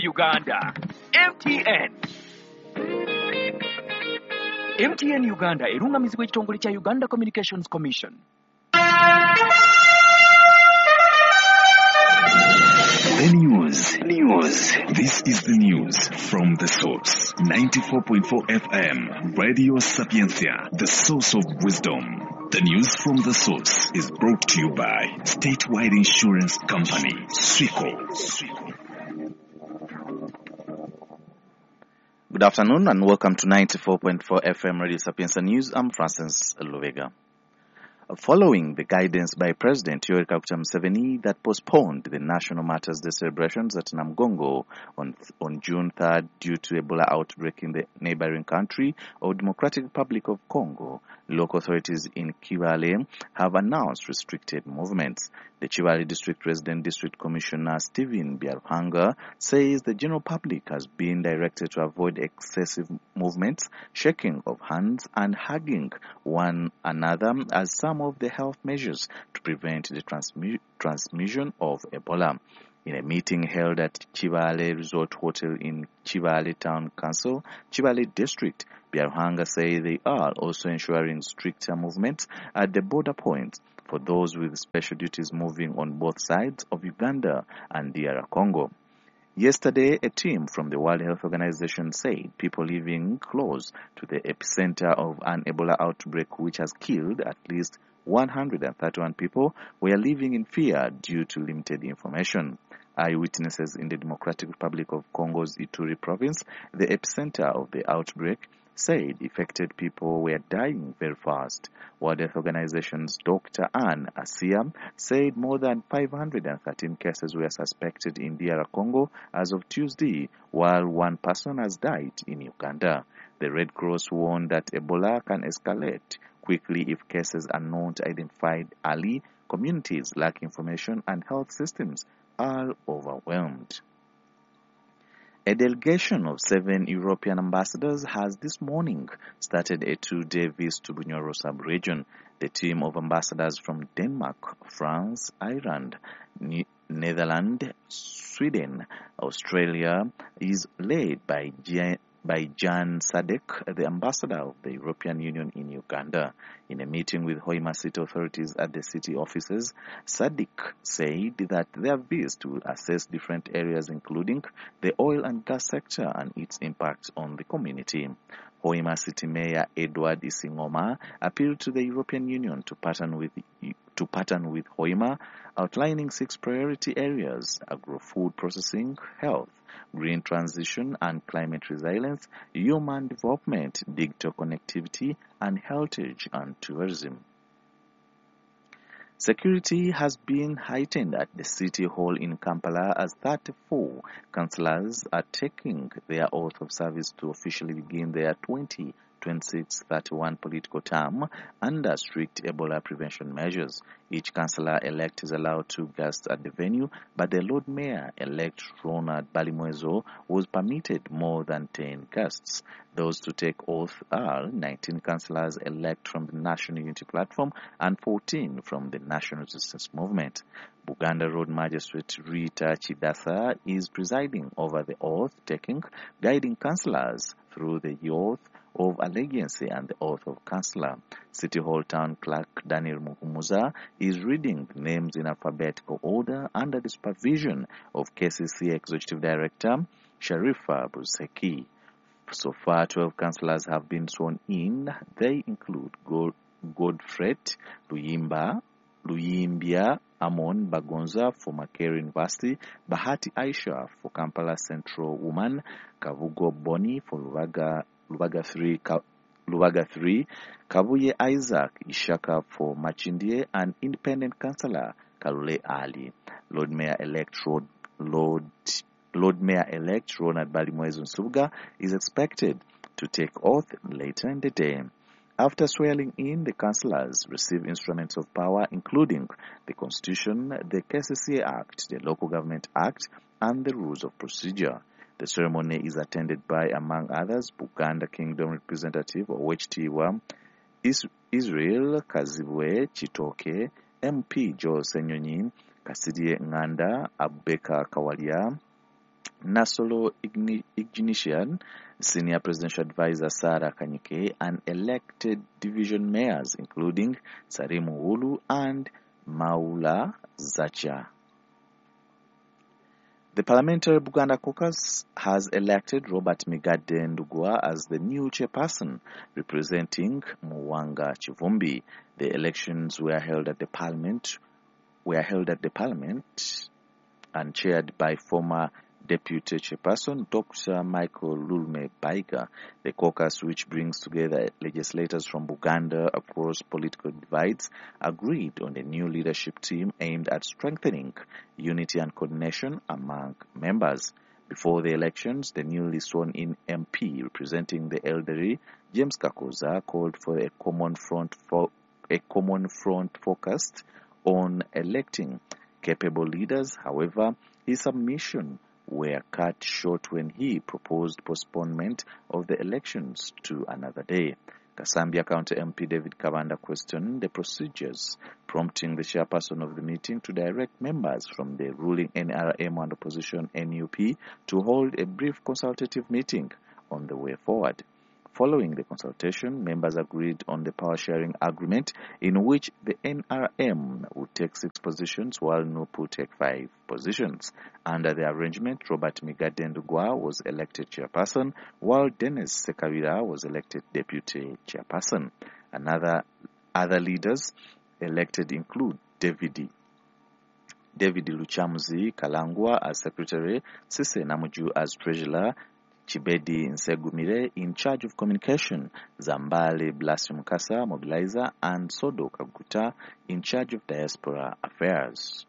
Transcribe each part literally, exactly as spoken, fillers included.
Uganda. M T N. M T N Uganda erungamizibwa ekitongole kya Uganda Communications Commission. The news. News. This is the news from the source. ninety-four point four F M, Radio Sapiencia, the source of wisdom. The news from the source is brought to you by Statewide Insurance Company, Swico. Good afternoon and welcome to ninety-four point four F M Radio Sapienza News. I'm Francis Luvega. Following the guidance by President Yoweri Kaguta Museveni that postponed the National Matters Day celebrations at Namgongo on, on June third due to Ebola outbreak in the neighboring country of Democratic Republic of Congo, local authorities in Kibale have announced restricted movements. The Kibale District Resident District Commissioner Stephen Byarhanga says the general public has been directed to avoid excessive movements, shaking of hands and hugging one another as some of the health measures to prevent the transmi- transmission of Ebola. In a meeting held at Kibale Resort Hotel in Kibale Town Council, Kibale District, Byarhanga say they are also ensuring stricter movements at the border points for those with special duties moving on both sides of Uganda and D R Congo. Yesterday, a team from the World Health Organization said people living close to the epicenter of an Ebola outbreak which has killed at least one hundred thirty-one people were living in fear due to limited information. Eyewitnesses in the Democratic Republic of Congo's Ituri province, the epicenter of the outbreak, said affected people were dying very fast. World Health Organization's Doctor Anne Asia said more than five hundred thirteen cases were suspected in D R Congo as of Tuesday, while one person has died in Uganda. The Red Cross warned that Ebola can escalate quickly if cases are not identified early, communities lack information, and health systems are overwhelmed. A delegation of seven European ambassadors has this morning started a two-day visit to Bunyoro sub-region. The team of ambassadors from Denmark, France, Ireland, ne- Netherlands, Sweden, Australia is led by Jan, by Jan Sadek, the ambassador of the European Union in Uganda. In a meeting with Hoima city authorities at the city offices, Sadek said that their visit will assess different areas including the oil and gas sector and its impact on the community. Hoima City Mayor Edward Isingoma appealed to the European Union to partner with to partner with Hoima, outlining six priority areas: agro-food processing, health, green transition and climate resilience, human development, digital connectivity, and heritage and tourism. Security has been heightened at the City Hall in Kampala as thirty-four councillors are taking their oath of service to officially begin their twenty twenty-six thirty-one political term under strict Ebola prevention measures. Each councillor-elect is allowed two guests at the venue, but the Lord Mayor-elect Ronald Balimwezo was permitted more than ten guests. Those to take oath are nineteen councillors-elect from the National Unity Platform and fourteen from the National Resistance Movement. Buganda Road Magistrate Rita Chidatha is presiding over the oath-taking, guiding councillors through the oath of allegiance and the oath of councillor. City Hall Town Clerk Daniel Muhumuza is reading the names in alphabetical order under the supervision of K C C Executive Director Sharifa Buseki. So far, twelve councillors have been sworn in. They include God- Godfret Luyimba, Luyimbia Amon Bagonza for Makerere University, Bahati Aisha for Kampala Central Woman, Kavugo Boni for Lubaga Lubaga three, Lubaga three, Kabuye Isaac Ishaka for Machindie, and independent councillor Kalule Ali. Lord Mayor-elect Rod, Lord, Lord Mayor-elect Ronald Balimwezo Nsubuga is expected to take oath later in the day. After swearing in, the councillors receive instruments of power including the Constitution, the K C C A Act, the Local Government Act, and the Rules of Procedure. The ceremony is attended by, among others, Buganda Kingdom Representative Owechitiibwa Israel Kazibwe Chitoke, M P Joe Senyonyi, Kasidie Nganda, Abubakar Kawalia, Nasolo Ignatian, Senior Presidential Advisor Sarah Kanyike, and elected division mayors including Sarimu Ulu and Maula Zacha. The Parliamentary Buganda Caucus has elected Robert Migadde Ndugwa as the new chairperson representing Muwanga Chivumbi. The elections were held at the Parliament were held at the Parliament and chaired by former Deputy Chairperson Doctor Michael Lulme Baiga. The caucus, which brings together legislators from Buganda across political divides, agreed on a new leadership team aimed at strengthening unity and coordination among members. Before the elections, the newly sworn-in M P representing the elderly, James Kakoza, called for a common front for a common front focused on electing capable leaders. However, his submission were cut short when he proposed postponement of the elections to another day. Kasambia County M P David Kabanda questioned the procedures, prompting the chairperson of the meeting to direct members from the ruling N R M and opposition N U P to hold a brief consultative meeting on the way forward. Following the consultation, members agreed on the power-sharing agreement in which the N R M would take six positions while N U P would take five positions. Under the arrangement, Robert Migadde Ndugwa was elected chairperson, while Dennis Sekabira was elected deputy chairperson. Another other leaders elected include David David Luchamuzi Kalangwa as secretary, Sise Namuju as treasurer, Chibedi Nsegumire in charge of communication, Zambale Blasi Mukasa, mobilizer, and Sodo Kaguta in charge of diaspora affairs.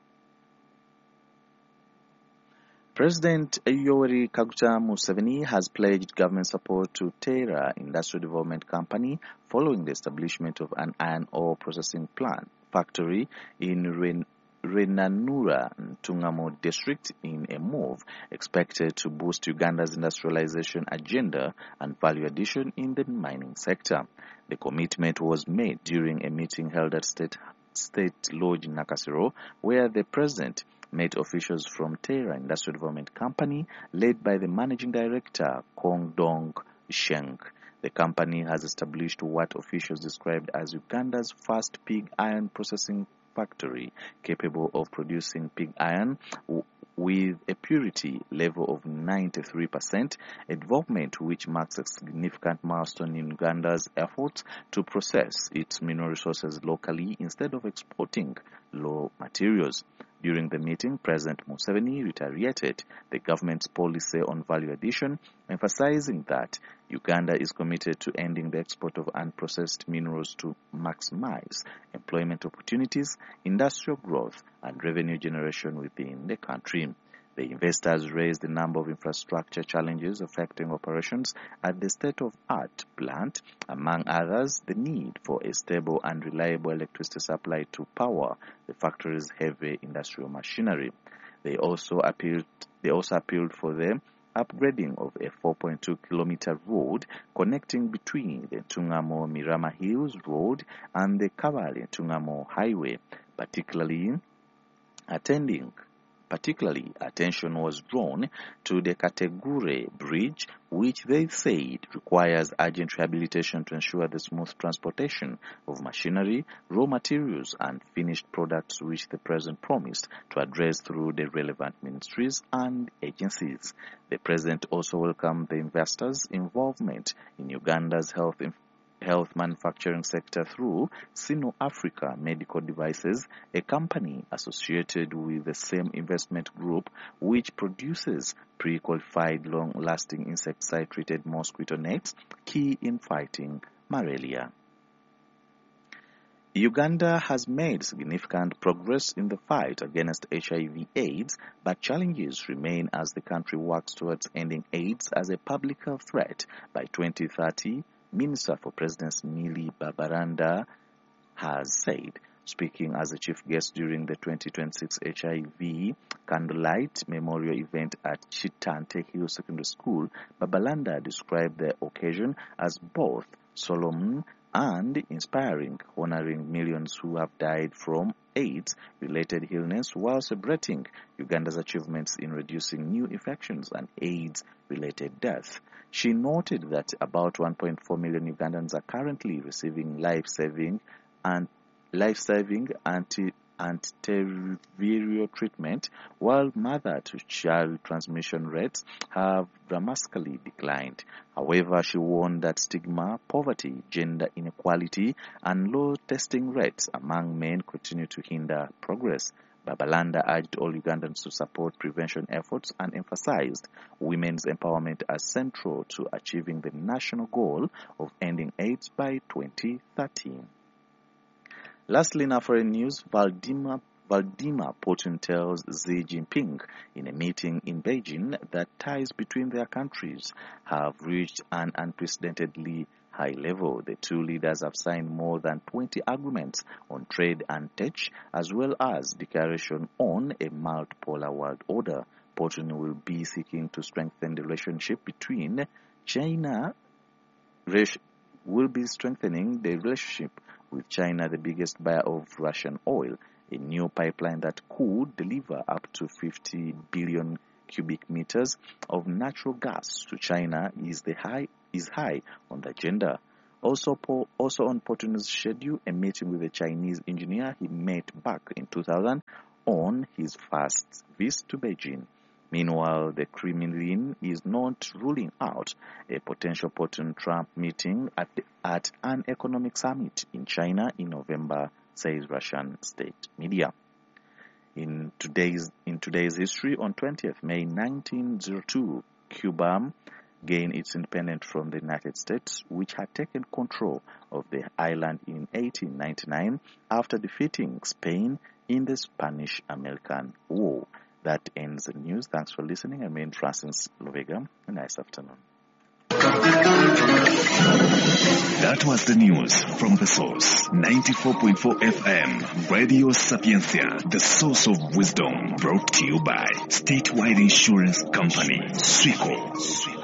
President Yoweri Kaguta Museveni has pledged government support to Terra Industrial Development Company following the establishment of an iron ore processing plant factory in Ren Renanura, Ntungamo district, in a move expected to boost Uganda's industrialization agenda and value addition in the mining sector. The commitment was made during a meeting held at State, State Lodge in Nakasero, where the president met officials from Terra Industrial Development Company, led by the managing director, Kong Dong Sheng. The company has established what officials described as Uganda's first pig iron processing factory, capable of producing pig iron w- with a purity level of ninety-three percent, a development which marks a significant milestone in Uganda's efforts to process its mineral resources locally instead of exporting raw materials. During the meeting, President Museveni reiterated the government's policy on value addition, emphasizing that Uganda is committed to ending the export of unprocessed minerals to maximize employment opportunities, industrial growth, and revenue generation within the country. The investors raised a number of infrastructure challenges affecting operations at the state-of-art plant, among others the need for a stable and reliable electricity supply to power the factory's heavy industrial machinery. They also appealed, they also appealed for the upgrading of a four point two kilometer road connecting between the Ntungamo Mirama Hills Road and the Kabale Ntungamo Highway, particularly attending Particularly, attention was drawn to the Kategure Bridge, which they said requires urgent rehabilitation to ensure the smooth transportation of machinery, raw materials, and finished products, which the President promised to address through the relevant ministries and agencies. The President also welcomed the investors' involvement in Uganda's health information health manufacturing sector through Sino Africa Medical Devices, a company associated with the same investment group which produces pre-qualified long-lasting insecticide-treated mosquito nets, key in fighting malaria. Uganda has made significant progress in the fight against H I V AIDS, but challenges remain as the country works towards ending AIDS as a public health threat by twenty thirty. Minister for President Millie Babaranda has said. Speaking as a chief guest during the twenty twenty-six H I V Candlelight Memorial event at Chitante Hill Secondary School, Babalanda described the occasion as both solemn and inspiring, honoring millions who have died from AIDS-related illness while celebrating Uganda's achievements in reducing new infections and AIDS-related deaths. She noted that about one point four million Ugandans are currently receiving life-saving and life-saving anti antiretroviral treatment, while mother-to-child transmission rates have dramatically declined. However, she warned that stigma, poverty, gender inequality, and low testing rates among men continue to hinder progress. Babalanda urged all Ugandans to support prevention efforts and emphasized women's empowerment as central to achieving the national goal of ending AIDS by twenty thirty. Lastly, in our foreign news, Vladimir, Vladimir Putin tells Xi Jinping in a meeting in Beijing that ties between their countries have reached an unprecedentedly high level. The two leaders have signed more than twenty agreements on trade and tech, as well as declaration on a multipolar world order. Putin will be seeking to strengthen the relationship between China, will be strengthening the relationship with China, the biggest buyer of Russian oil. A new pipeline that could deliver up to fifty billion cubic meters of natural gas to China is the high is high on the agenda. Also, also on Putin's schedule, a meeting with a Chinese engineer he met back in two thousand on his first visit to Beijing. Meanwhile, the Kremlin is not ruling out a potential Putin-Trump meeting at, the, at an economic summit in China in November, says Russian state media. In today's in today's history, on twentieth May nineteen oh two, Cuba gained its independence from the United States, which had taken control of the island in eighteen ninety-nine after defeating Spain in the Spanish-American War. That ends the news. Thanks for listening. I'm in Francis Lovega. A nice afternoon. That was the news from The Source. ninety-four point four F M, Radio Sapiencia, the source of wisdom. Brought to you by Statewide Insurance Company, Swico.